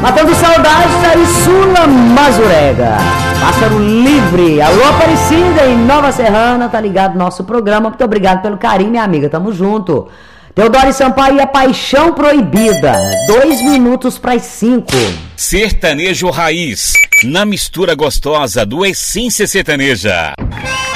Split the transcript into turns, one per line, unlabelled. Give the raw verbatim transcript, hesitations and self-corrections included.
Matando saudade, tá aí Sula Mazurega. Pássaro Livre. Alô, Aparecida em Nova Serrana, tá ligado no nosso programa. Muito obrigado pelo carinho, minha amiga. Tamo junto. Teodoro Sampaio e a Paixão Proibida. Dois minutos para as cinco.
Sertanejo Raiz, na mistura gostosa do Essência Sertaneja.